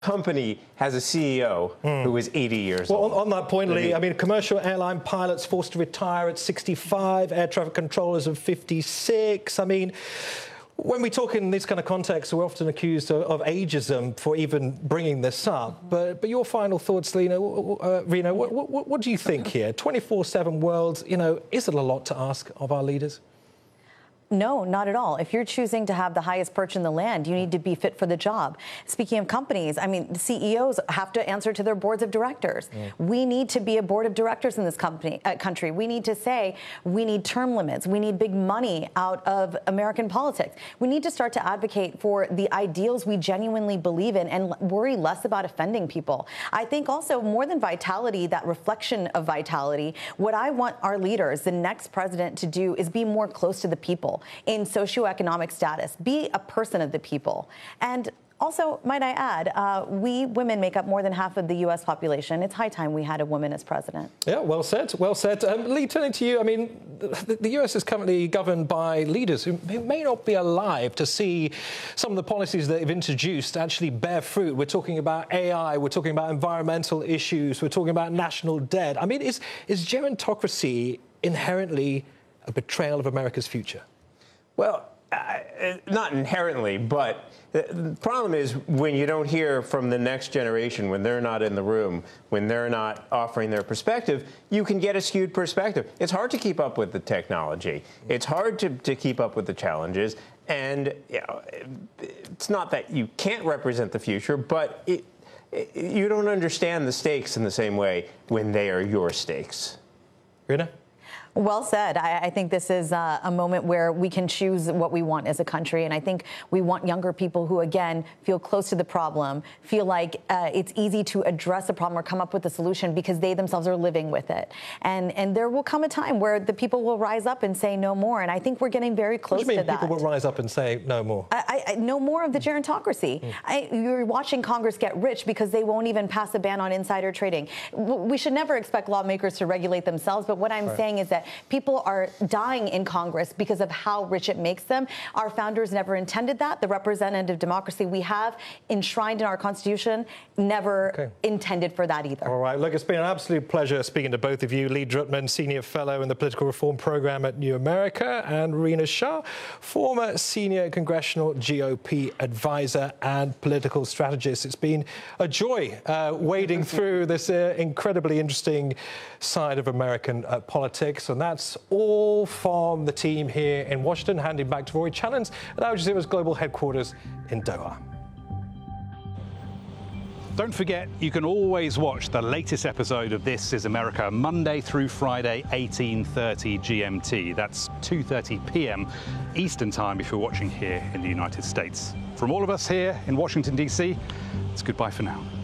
company has a CEO who is 80 years old. Well, on that point, Lee, I mean, commercial airline pilots forced to retire at 65, air traffic controllers of 56. I mean, when we talk in this kind of context, we're often accused of ageism for even bringing this up. But your final thoughts, Rena, what do you think here? 24/7 world, is it a lot to ask of our leaders? No, not at all. If you're choosing to have the highest perch in the land, you need to be fit for the job. Speaking of companies, I mean, the CEOs have to answer to their boards of directors. We need to be a board of directors in this country. We need to say we need term limits. We need big money out of American politics. We need to start to advocate for the ideals we genuinely believe in and worry less about offending people. I think also more than vitality, that reflection of vitality, what I want our leaders, the next president, to do is be more close to the people in socioeconomic status, be a person of the people. And also, might I add, we women make up more than half of the U.S. population. It's high time we had a woman as president. Yeah, well said, well said. Lee, turning to you, I mean, the U.S. is currently governed by leaders who may not be alive to see some of the policies that they've introduced actually bear fruit. We're talking about AI, we're talking about environmental issues, we're talking about national debt. I mean, is gerontocracy inherently a betrayal of America's future? Well, not inherently, but the problem is when you don't hear from the next generation, when they're not in the room, when they're not offering their perspective, you can get a skewed perspective. It's hard to keep up with the technology. It's hard to keep up with the challenges. And it's not that you can't represent the future, but you don't understand the stakes in the same way when they are your stakes. Rena? Well said. I think this is a moment where we can choose what we want as a country. And I think we want younger people who, again, feel close to the problem, feel like it's easy to address a problem or come up with a solution because they themselves are living with it. And there will come a time where the people will rise up and say no more. And I think we're getting very close to that. What do you mean people will rise up and say no more? No more of the gerontocracy. You're watching Congress get rich because they won't even pass a ban on insider trading. We should never expect lawmakers to regulate themselves. But what I'm saying is that people are dying in Congress because of how rich it makes them. Our founders never intended that. The representative democracy we have enshrined in our Constitution never intended for that either. All right. Look, it's been an absolute pleasure speaking to both of you. Lee Drutman, Senior Fellow in the Political Reform Program at New America, and Rena Shah, former Senior Congressional GOP Advisor and Political Strategist. It's been a joy wading through this incredibly interesting side of American politics. And that's all from the team here in Washington. Handing back to Rory Challens at Al Jazeera's global headquarters in Doha. Don't forget, you can always watch the latest episode of This Is America Monday through Friday, 18:30 GMT. That's 2:30 p.m. Eastern Time if you're watching here in the United States. From all of us here in Washington, D.C., it's goodbye for now.